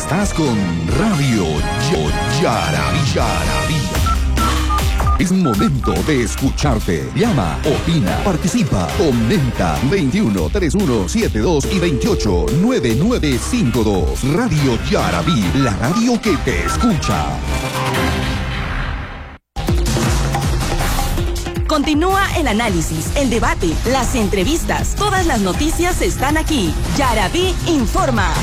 Estás con Radio Yarabí. Es momento de escucharte. Llama, opina, participa, comenta. 21 31 72 y 28 9952. Radio Yarabí, la radio que te escucha. Continúa el análisis, el debate, las entrevistas. Todas las noticias están aquí. Yarabí informa.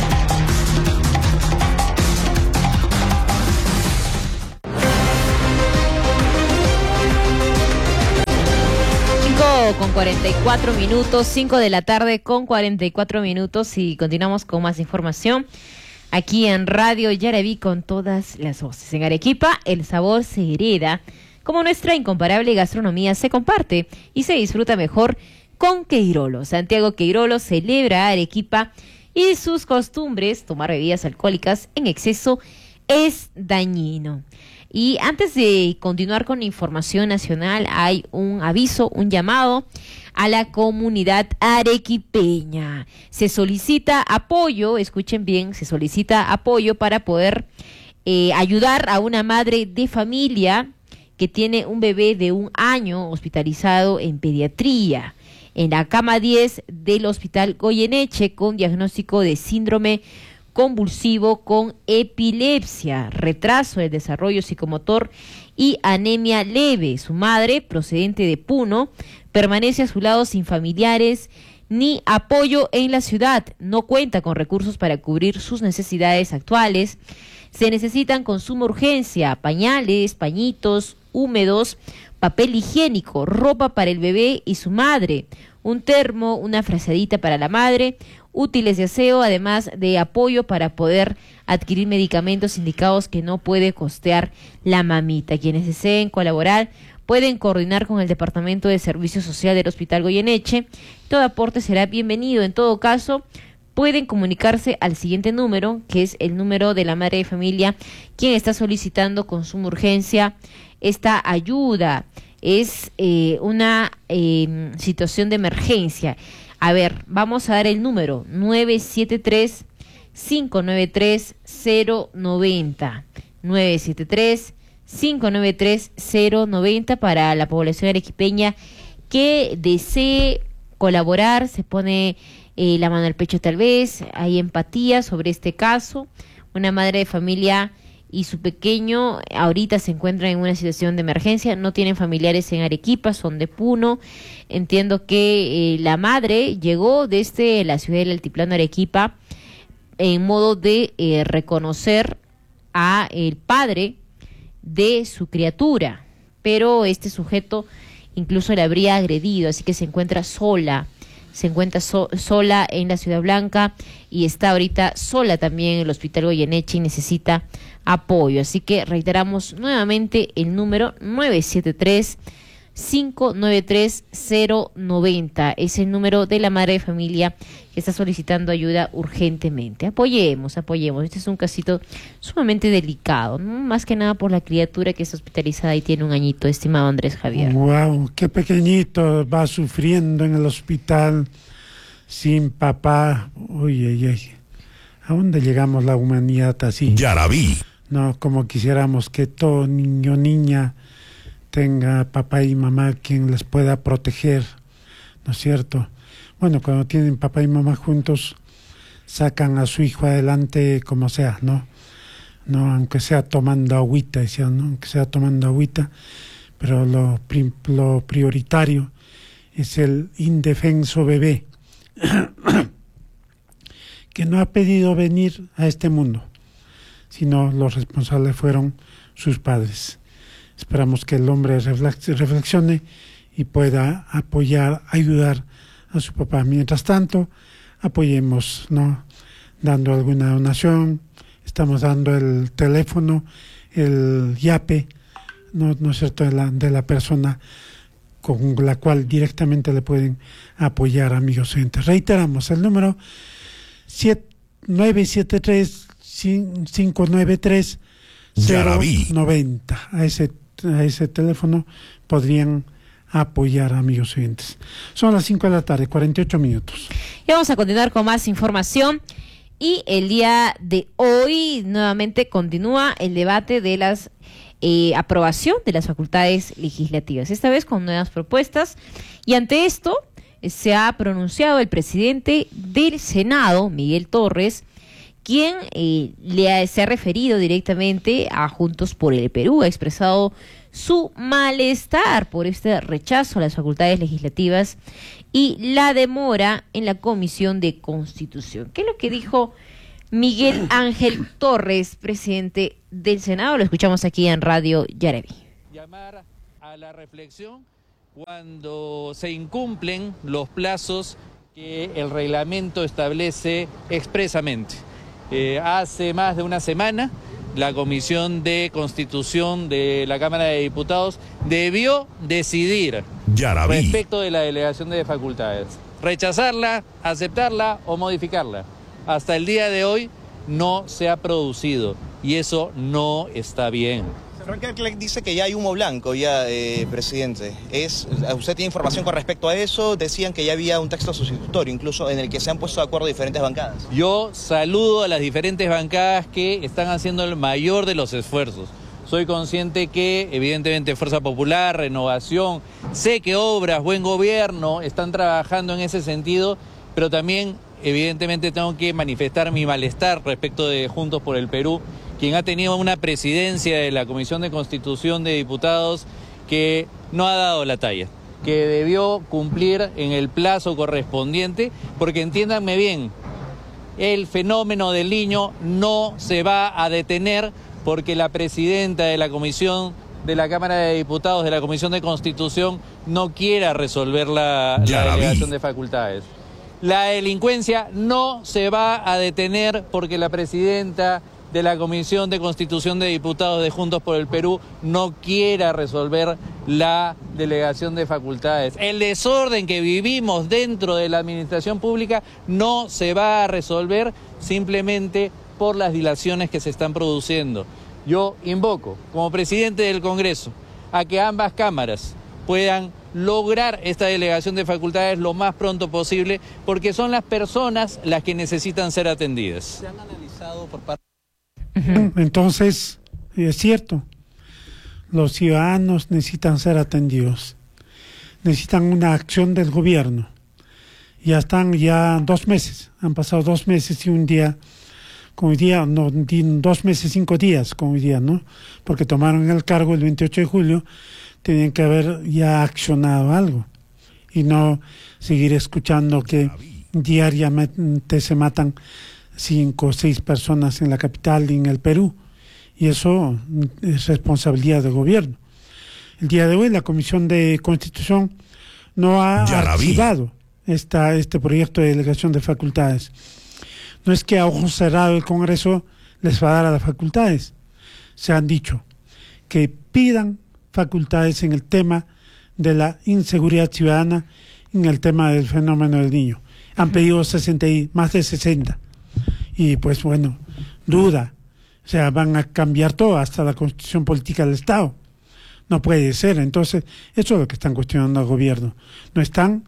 Con 44 minutos, 5 de la tarde con 44 minutos y continuamos con más información aquí en Radio Yarabí con todas las voces. En Arequipa el sabor se hereda, como nuestra incomparable gastronomía se comparte y se disfruta mejor con Queirolo. Santiago Queirolo celebra a Arequipa y sus costumbres, tomar bebidas alcohólicas en exceso es dañino. Y antes de continuar con la información nacional, hay un aviso, un llamado a la comunidad arequipeña. Se solicita apoyo, escuchen bien, se solicita apoyo para poder ayudar a una madre de familia que tiene un bebé de 1 año hospitalizado en pediatría, en la cama 10 del Hospital Goyeneche con diagnóstico de síndrome convulsivo con epilepsia, retraso del desarrollo psicomotor y anemia leve. Su madre, procedente de Puno, permanece a su lado sin familiares ni apoyo en la ciudad. No cuenta con recursos para cubrir sus necesidades actuales. Se necesitan con suma urgencia pañales, pañitos húmedos, papel higiénico, ropa para el bebé y su madre, un termo, una frazadita para la madre, útiles de aseo, además de apoyo para poder adquirir medicamentos indicados que no puede costear la mamita. Quienes deseen colaborar pueden coordinar con el Departamento de Servicio Social del Hospital Goyeneche. Todo aporte será bienvenido. En todo caso, pueden comunicarse al siguiente número, que es el número de la madre de familia, quien está solicitando con suma urgencia esta ayuda. Es una situación de emergencia. A ver, vamos a dar el número 973-593-090. 973-593-090 para la población arequipeña que desee colaborar. Se pone la mano al pecho tal vez, hay empatía sobre este caso. Una madre de familia y su pequeño ahorita se encuentran en una situación de emergencia, no tienen familiares en Arequipa, son de Puno. Entiendo que la madre llegó desde la ciudad del altiplano Arequipa en modo de reconocer a el padre de su criatura, pero este sujeto incluso le habría agredido, así que se encuentra sola. Se encuentra sola en la Ciudad Blanca y está ahorita sola también en el Hospital Goyeneche y necesita apoyo. Así que reiteramos nuevamente el número 973-593-090. Es el número de la madre de familia que está solicitando ayuda urgentemente. Apoyemos. Este es un casito sumamente delicado, ¿no? Más que nada por la criatura que está hospitalizada y tiene 1 añito, estimado Andrés Javier. Wow, qué pequeñito va sufriendo en el hospital sin papá. Uy. ¿A dónde llegamos la humanidad así? Yarabí. No, como quisiéramos que todo niño o niña tenga papá y mamá quien les pueda proteger, ¿no es cierto? Bueno, cuando tienen papá y mamá juntos, sacan a su hijo adelante como sea, ¿no? No, aunque sea tomando agüita, decían, ¿no? Aunque sea tomando agüita, pero lo prioritario es el indefenso bebé que no ha pedido venir a este mundo, sino los responsables fueron sus padres. Esperamos que el hombre reflexione y pueda apoyar, ayudar a su papá. Mientras tanto, apoyemos, ¿no? Dando alguna donación. Estamos dando el teléfono, el YAPE, ¿no es cierto?, de la persona con la cual directamente le pueden apoyar, amigos oyentes. Reiteramos, el número 973-593-090. A ese teléfono podrían apoyar, amigos oyentes. Son las 5 de la tarde, 48 minutos. Y vamos a continuar con más información. Y el día de hoy nuevamente continúa el debate de las aprobación de las facultades legislativas, esta vez con nuevas propuestas. Y ante esto se ha pronunciado el presidente del Senado, Miguel Torres, quien se ha referido directamente a Juntos por el Perú, ha expresado su malestar por este rechazo a las facultades legislativas y la demora en la Comisión de Constitución. ¿Qué es lo que dijo Miguel Ángel Torres, presidente del Senado? Lo escuchamos aquí en Radio Yaraví. Llamar a la reflexión cuando se incumplen los plazos que el reglamento establece expresamente. Hace más de una semana, la Comisión de Constitución de la Cámara de Diputados debió decidir respecto de la delegación de facultades. Rechazarla, aceptarla o modificarla. Hasta el día de hoy no se ha producido y eso no está bien. Frank Clerc dice que ya hay humo blanco, presidente. ¿Usted tiene información con respecto a eso? Decían que ya había un texto sustitutorio, incluso en el que se han puesto de acuerdo diferentes bancadas. Yo saludo a las diferentes bancadas que están haciendo el mayor de los esfuerzos. Soy consciente que, evidentemente, Fuerza Popular, Renovación, sé que Obras, Buen Gobierno están trabajando en ese sentido, pero también, evidentemente, tengo que manifestar mi malestar respecto de Juntos por el Perú, quien ha tenido una presidencia de la Comisión de Constitución de Diputados que no ha dado la talla, que debió cumplir en el plazo correspondiente, porque entiéndanme bien, el fenómeno del Niño no se va a detener porque la presidenta de la Comisión de la Cámara de Diputados de la Comisión de Constitución no quiera resolver la delegación de facultades. La delincuencia no se va a detener porque la presidenta de la Comisión de Constitución de Diputados de Juntos por el Perú no quiera resolver la delegación de facultades. El desorden que vivimos dentro de la administración pública no se va a resolver simplemente por las dilaciones que se están produciendo. Yo invoco, como presidente del Congreso, a que ambas cámaras puedan lograr esta delegación de facultades lo más pronto posible, porque son las personas las que necesitan ser atendidas. ¿Se han analizado por parte? Entonces, es cierto, los ciudadanos necesitan ser atendidos, necesitan una acción del gobierno. Ya están 2 meses, han pasado 2 meses y un día, como hoy día, no, 2 meses, 5 días, como hoy día, ¿no? Porque tomaron el cargo el 28 de julio, tenían que haber ya accionado algo y no seguir escuchando que diariamente se matan 5 o 6 personas en la capital y en el Perú, y eso es responsabilidad del gobierno. El día de hoy la Comisión de Constitución no ha archivado este proyecto de delegación de facultades. No es que a ojos cerrados el Congreso les va a dar a las facultades. Se han dicho que pidan facultades en el tema de la inseguridad ciudadana, en el tema del fenómeno del Niño. Han pedido más de 60. Y pues bueno, duda, o sea, van a cambiar todo, hasta la constitución política del Estado. No puede ser. Entonces, eso es lo que están cuestionando al gobierno. No están,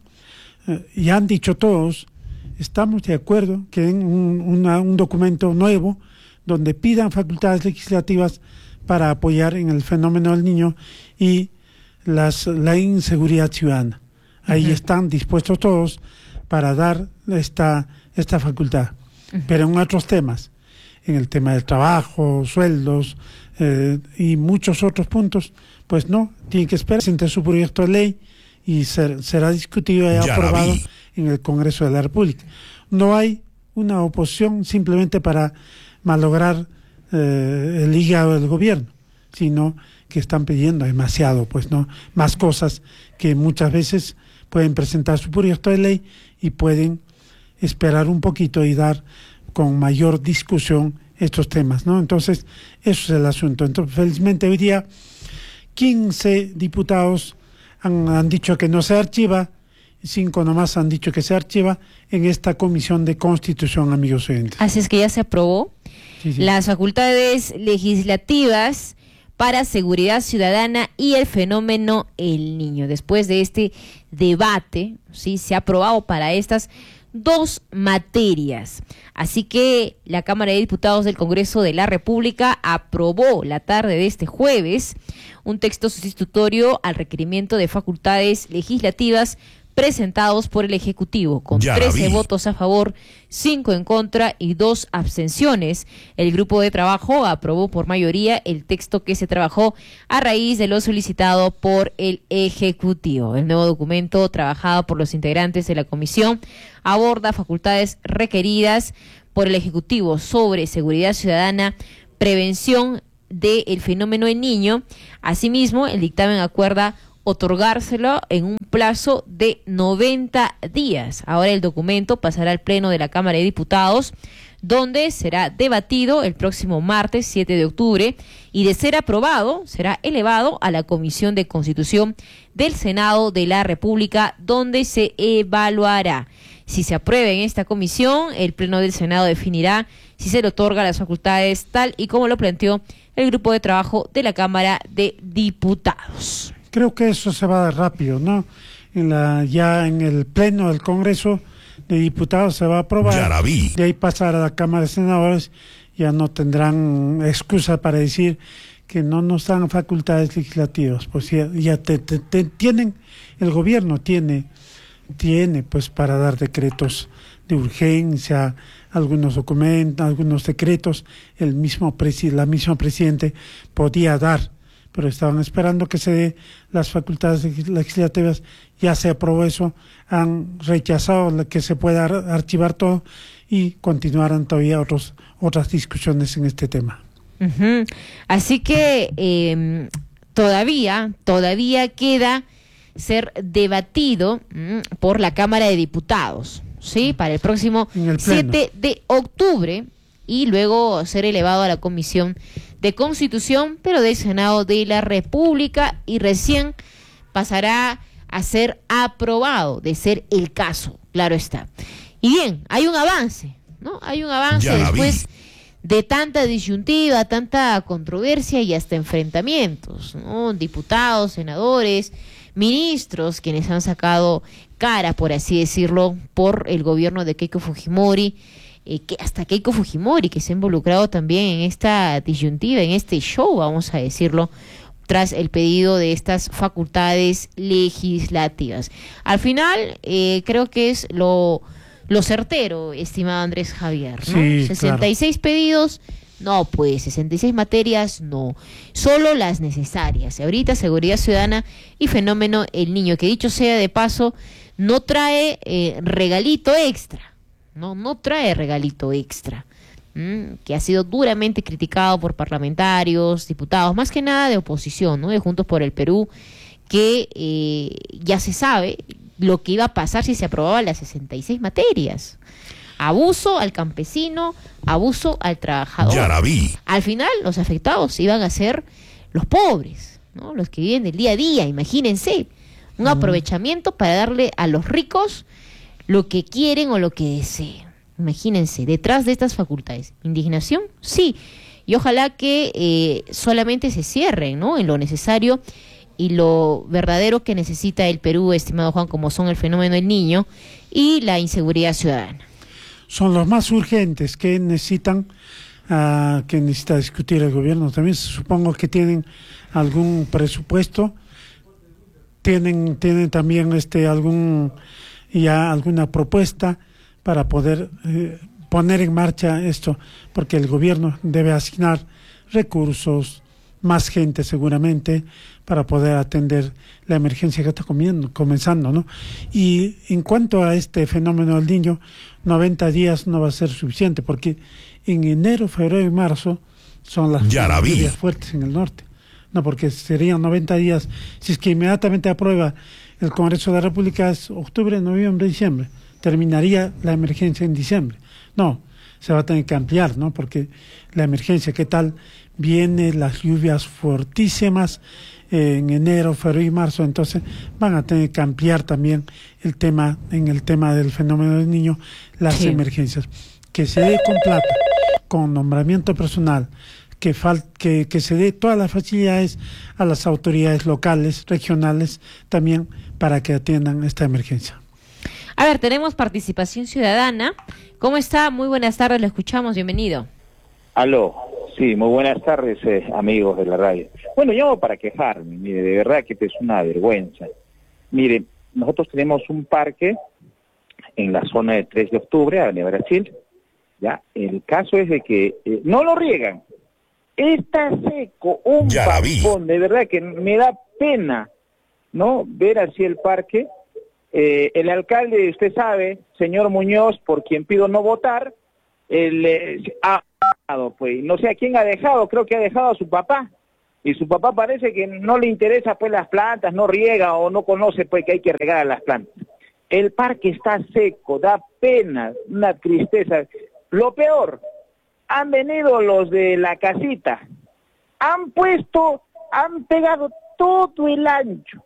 ya han dicho todos, estamos de acuerdo que den un documento nuevo donde pidan facultades legislativas para apoyar en el fenómeno del Niño y la inseguridad ciudadana. Ahí están dispuestos todos para dar esta facultad. Pero en otros temas, en el tema del trabajo, sueldos y muchos otros puntos, pues no, tiene que esperar entre su proyecto de ley y será discutido y aprobado en el Congreso de la República. No hay una oposición simplemente para malograr el hígado del gobierno, sino que están pidiendo demasiado, pues no, más cosas que muchas veces pueden presentar su proyecto de ley y pueden esperar un poquito y dar con mayor discusión estos temas, ¿no? Entonces, eso es el asunto. Entonces, felizmente hoy día 15 diputados han dicho que no se archiva, 5 nomás han dicho que se archiva en esta Comisión de Constitución, amigos oyentes. Así es que ya se aprobó las facultades legislativas para seguridad ciudadana y el fenómeno El Niño. Después de este debate, sí, se ha aprobado para estas 2 materias. Así que la Cámara de Diputados del Congreso de la República aprobó la tarde de este jueves un texto sustitutorio al requerimiento de facultades legislativas presentados por el Ejecutivo, con 13 votos a favor, 5 en contra y 2 abstenciones. El grupo de trabajo aprobó por mayoría el texto que se trabajó a raíz de lo solicitado por el Ejecutivo. El nuevo documento, trabajado por los integrantes de la comisión, aborda facultades requeridas por el Ejecutivo sobre seguridad ciudadana, prevención del fenómeno del niño. Asimismo, el dictamen acuerda otorgárselo en un plazo de 90 días. Ahora el documento pasará al Pleno de la Cámara de Diputados, donde será debatido el próximo martes 7 de octubre y, de ser aprobado, será elevado a la Comisión de Constitución del Senado de la República, donde se evaluará. Si se aprueba en esta comisión, el Pleno del Senado definirá si se le otorga las facultades tal y como lo planteó el grupo de trabajo de la Cámara de Diputados. Creo que eso se va a dar rápido, ¿no? Ya en el Pleno del Congreso de Diputados se va a aprobar. De ahí pasar a la Cámara de Senadores, ya no tendrán excusa para decir que no nos dan facultades legislativas. Pues ya tienen, el gobierno tiene pues para dar decretos de urgencia, algunos documentos, algunos decretos, la misma presidente podía dar, pero estaban esperando que se dé las facultades legislativas. Ya se aprobó eso, han rechazado que se pueda archivar todo y continuarán todavía otras discusiones en este tema. Uh-huh. Así que todavía queda ser debatido por la Cámara de Diputados, ¿sí? Para el próximo 7 de octubre y luego ser elevado a la Comisión de Constitución, pero del Senado de la República, y recién pasará a ser aprobado, de ser el caso, claro está. Y bien, hay un avance, ¿no? Hay un avance después de tanta disyuntiva, tanta controversia y hasta enfrentamientos, ¿no? Diputados, senadores, ministros, quienes han sacado cara, por así decirlo, por el gobierno de Keiko Fujimori, que hasta Keiko Fujimori, que se ha involucrado también en esta disyuntiva, en este show, vamos a decirlo, tras el pedido de estas facultades legislativas. Al final, creo que es lo certero, estimado Andrés Javier, ¿no? Sí, 66 pedidos, no, pues 66 materias, no, solo las necesarias. Ahorita seguridad ciudadana y fenómeno el niño, que dicho sea de paso, no trae regalito extra, no trae regalito extra, que ha sido duramente criticado por parlamentarios, diputados, más que nada de oposición, ¿no? De Juntos por el Perú, que ya se sabe lo que iba a pasar si se aprobaban las 66 materias. Abuso al campesino, abuso al trabajador. Al final, los afectados iban a ser los pobres, ¿no? Los que viven del día a día, imagínense. Un aprovechamiento para darle a los ricos lo que quieren o lo que deseen. Imagínense, detrás de estas facultades. ¿Indignación? Sí. Y ojalá que solamente se cierren, ¿no? En lo necesario y lo verdadero que necesita el Perú, estimado Juan, como son el fenómeno del niño y la inseguridad ciudadana. Son los más urgentes que necesita discutir el gobierno. También supongo que tienen algún presupuesto, tienen también alguna propuesta para poder poner en marcha esto, porque el gobierno debe asignar recursos, más gente seguramente, para poder atender la emergencia que está comenzando, ¿no? Y en cuanto a este fenómeno del niño, 90 días no va a ser suficiente, porque en enero, febrero y marzo son las lluvias fuertes en el norte. No, porque serían 90 días, si es que inmediatamente aprueba el Congreso de la República, es octubre, noviembre, diciembre. Terminaría la emergencia en diciembre. No, se va a tener que ampliar, ¿no? Porque la emergencia, ¿qué tal? Vienen las lluvias fortísimas en enero, febrero y marzo, entonces van a tener que ampliar también el tema del fenómeno del niño, las emergencias. Que se dé con plata, con nombramiento personal, que se dé todas las facilidades a las autoridades locales, regionales, también para que atiendan esta emergencia. A ver, tenemos participación ciudadana. ¿Cómo está? Muy buenas tardes, lo escuchamos, bienvenido. Aló, sí, muy buenas tardes, amigos de la radio. Bueno, llamo para quejarme, mire, de verdad que esto es una vergüenza. Mire, nosotros tenemos un parque en la zona de 3 de octubre, Avenida Brasil, ya, el caso es de que no lo riegan, está seco, un pampón, de verdad que me da pena, ¿no?, ver así el parque. El alcalde, usted sabe, señor Muñoz, por quien pido no votar, ha dejado, pues, no sé a quién ha dejado, creo que ha dejado a su papá, y su papá parece que no le interesa, pues, las plantas, no riega o no conoce, pues, que hay que regar a las plantas. El parque está seco, da pena, una tristeza. Lo peor, han venido los de la casita, han pegado todo el ancho,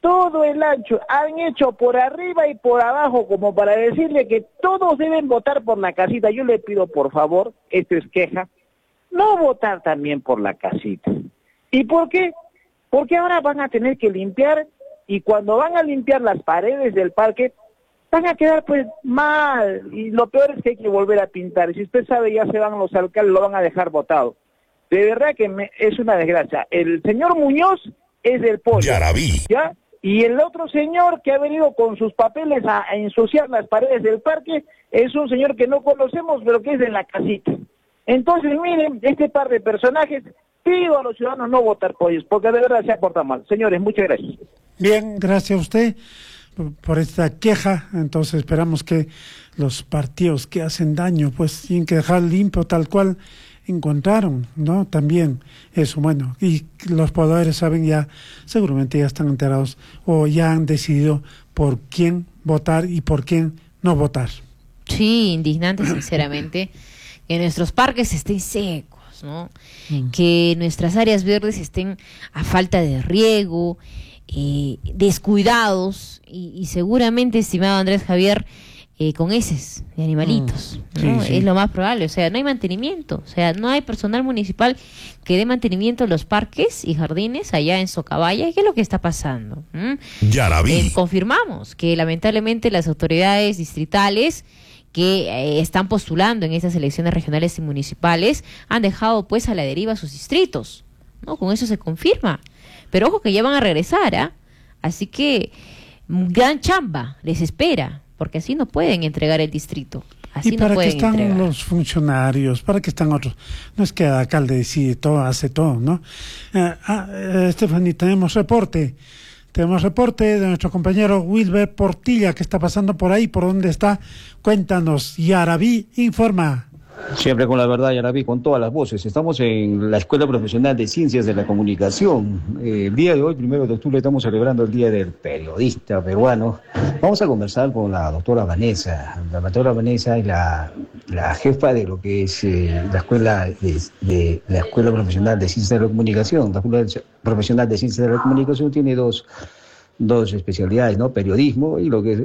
han hecho por arriba y por abajo como para decirle que todos deben votar por la casita. Yo le pido, por favor, esto es queja, no votar también por la casita. ¿Y por qué? Porque ahora van a tener que limpiar, y cuando van a limpiar las paredes del parque, van a quedar pues mal, y lo peor es que hay que volver a pintar, y si usted sabe, ya se van los alcaldes, lo van a dejar botado. De verdad que es una desgracia. El señor Muñoz es del pollo, ¿ya? Y el otro señor que ha venido con sus papeles a ensuciar las paredes del parque es un señor que no conocemos, pero que es de la casita. Entonces, miren, este par de personajes, pido a los ciudadanos no votar por ellos, porque de verdad se ha portado mal. Señores, muchas gracias. Bien, gracias a usted por esta queja. Entonces esperamos que los partidos que hacen daño pues tienen que dejar limpio tal cual encontraron, ¿no? También eso, bueno, y los poderes saben ya, seguramente ya están enterados o ya han decidido por quién votar y por quién no votar. Sí, indignante sinceramente que nuestros parques estén secos, ¿no? Que nuestras áreas verdes estén a falta de riego, descuidados y seguramente, estimado Andrés Javier, con heces de animalitos, ¿no? Sí. Es lo más probable. O sea, no hay mantenimiento, o sea, no hay personal municipal que dé mantenimiento a los parques y jardines allá en Socabaya. ¿Qué es lo que está pasando? Ya la vi. Confirmamos que lamentablemente las autoridades distritales que están postulando en estas elecciones regionales y municipales han dejado pues a la deriva sus distritos, ¿no? Con eso se confirma. Pero ojo que ya van a regresar, ¿ah? Así que gran chamba les espera, porque así no pueden entregar el distrito. Así ¿Y para no qué pueden están entregar. los funcionarios? ¿Para qué están otros? No es que el alcalde decide todo, hace todo, ¿no? Stephanie, tenemos reporte. Tenemos reporte de nuestro compañero Wilber Portilla, que está pasando por ahí, por donde está. Cuéntanos, Yarabí informa. Siempre con la verdad, Yarabí, con todas las voces. Estamos en la Escuela Profesional de Ciencias de la Comunicación. El día de hoy, 1 de octubre, estamos celebrando el Día del Periodista Peruano. Vamos a conversar con la doctora Vanessa. La doctora Vanessa es la jefa de lo que es la Escuela la Escuela Profesional de Ciencias de la Comunicación. La Escuela Profesional de Ciencias de la Comunicación tiene dos especialidades, ¿no? Periodismo y lo que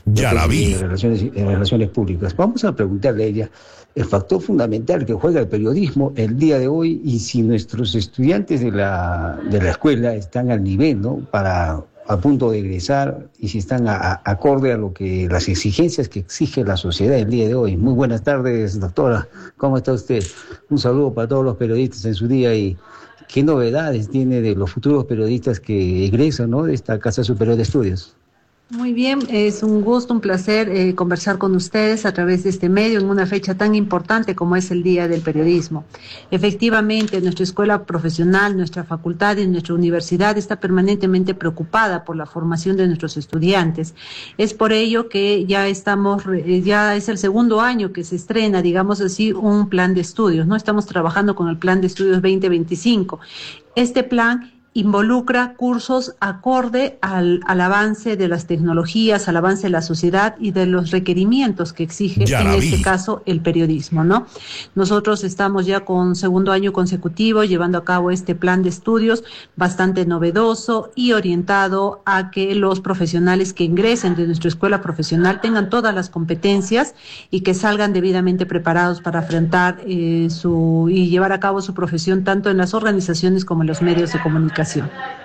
es relaciones públicas. Vamos a preguntarle a ella el factor fundamental que juega el periodismo el día de hoy y si nuestros estudiantes de la escuela están al nivel, ¿no? A punto de egresar y si están acorde a lo que las exigencias que exige la sociedad el día de hoy. Muy buenas tardes, doctora. ¿Cómo está usted? Un saludo para todos los periodistas en su día y ¿qué novedades tiene de los futuros periodistas que egresan, ¿no?, de esta Casa Superior de Estudios? Muy bien, es un gusto, un placer conversar con ustedes a través de este medio en una fecha tan importante como es el Día del Periodismo. Efectivamente, nuestra escuela profesional, nuestra facultad y nuestra universidad está permanentemente preocupada por la formación de nuestros estudiantes. Es por ello que ya es el segundo año que se estrena, digamos así, un plan de estudios, ¿no? Estamos trabajando con el plan de estudios 2025. Este plan involucra cursos acorde al avance de las tecnologías, al avance de la sociedad y de los requerimientos que exige, en este caso, el periodismo, ¿no? Nosotros estamos ya con segundo año consecutivo llevando a cabo este plan de estudios bastante novedoso y orientado a que los profesionales que ingresen de nuestra escuela profesional tengan todas las competencias y que salgan debidamente preparados para afrontar y llevar a cabo su profesión tanto en las organizaciones como en los medios de comunicación.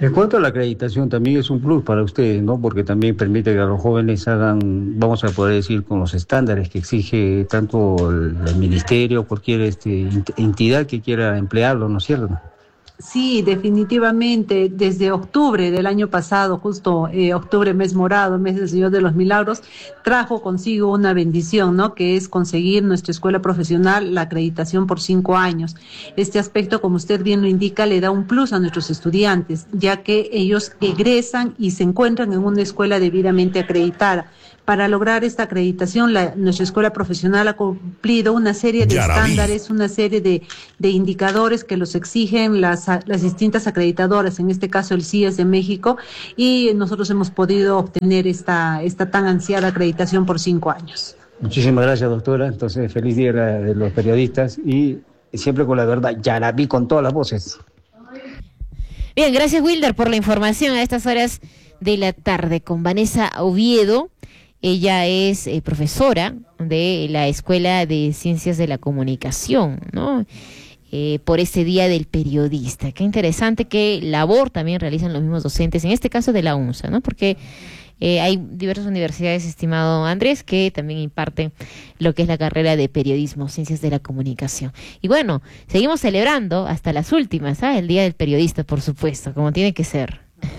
En cuanto a la acreditación, también es un plus para ustedes, ¿no? Porque también permite que los jóvenes hagan, vamos a poder decir, con los estándares que exige tanto el ministerio, cualquier entidad que quiera emplearlo, ¿no es cierto? Sí, definitivamente, desde octubre del año pasado, justo octubre, mes morado, mes del Señor de los Milagros, trajo consigo una bendición, ¿no? Que es conseguir nuestra escuela profesional la acreditación por 5 años. Este aspecto, como usted bien lo indica, le da un plus a nuestros estudiantes, ya que ellos egresan y se encuentran en una escuela debidamente acreditada. Para lograr esta acreditación, nuestra escuela profesional ha cumplido una serie de estándares, una serie de indicadores que los exigen las distintas acreditadoras, en este caso el CIES de México, y nosotros hemos podido obtener esta tan ansiada acreditación por 5 años. Muchísimas gracias, doctora. Entonces, feliz día de los periodistas y siempre con la verdad. Yarabí con todas las voces. Bien, gracias Wilder por la información a estas horas de la tarde con Vanessa Oviedo. Ella es profesora de la Escuela de Ciencias de la Comunicación, ¿no? Por este Día del Periodista. Qué interesante qué labor también realizan los mismos docentes, en este caso de la UNSA, ¿no? Porque hay diversas universidades, estimado Andrés, que también imparten lo que es la carrera de periodismo, ciencias de la comunicación. Y bueno, seguimos celebrando hasta las últimas, ¿sabes? El Día del Periodista, por supuesto, como tiene que ser.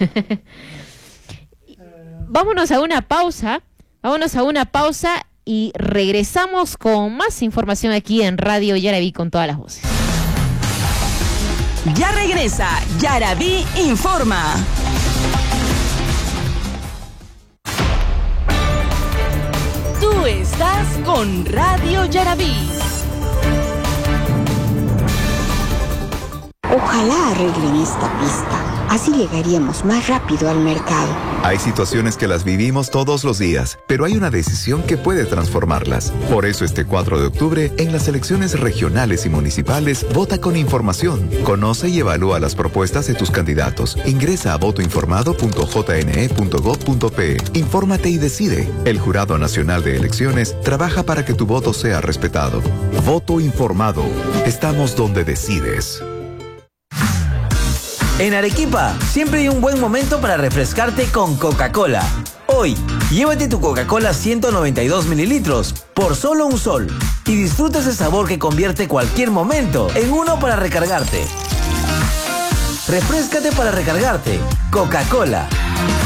Vámonos a una pausa y regresamos con más información aquí en Radio Yarabí con todas las voces. Ya regresa Yarabí Informa. Tú estás con Radio Yarabí. Ojalá arreglen esta pista. Así llegaríamos más rápido al mercado. Hay situaciones que las vivimos todos los días, pero hay una decisión que puede transformarlas. Por eso este 4 de octubre, en las elecciones regionales y municipales, vota con información. Conoce y evalúa las propuestas de tus candidatos. Ingresa a votoinformado.jne.gov.pe. Infórmate y decide. El Jurado Nacional de Elecciones trabaja para que tu voto sea respetado. Voto informado. Estamos donde decides. En Arequipa, siempre hay un buen momento para refrescarte con Coca-Cola. Hoy, llévate tu Coca-Cola 192 mililitros por solo $1 y disfruta ese sabor que convierte cualquier momento en uno para recargarte. Refréscate para recargarte. Coca-Cola.